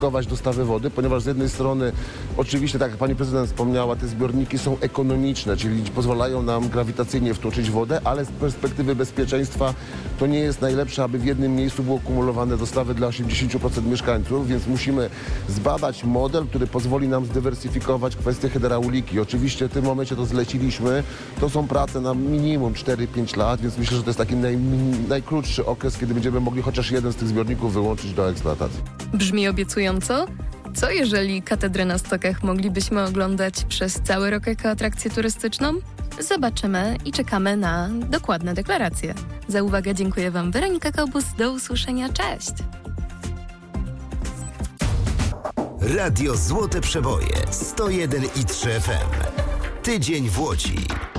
dostawy wody, ponieważ z jednej strony oczywiście, tak jak pani prezydent wspomniała, te zbiorniki są ekonomiczne, czyli pozwalają nam grawitacyjnie wtłoczyć wodę, ale z perspektywy bezpieczeństwa to nie jest najlepsze, aby w jednym miejscu było kumulowane dostawy dla 80% mieszkańców, więc musimy zbadać model, który pozwoli nam zdywersyfikować kwestię hydrauliki. Oczywiście w tym momencie to zleciliśmy, to są prace na minimum 4-5 lat, więc myślę, że to jest taki najkrótszy okres, kiedy będziemy mogli chociaż jeden z tych zbiorników wyłączyć do eksploatacji. Brzmi obiecująco. Co jeżeli katedrę na Stokach moglibyśmy oglądać przez cały rok jako atrakcję turystyczną? Zobaczymy i czekamy na dokładne deklaracje. Za uwagę dziękuję Wam, Weronika Kobus. Do usłyszenia. Cześć! Radio Złote Przeboje 101,3 FM. Tydzień w Łodzi.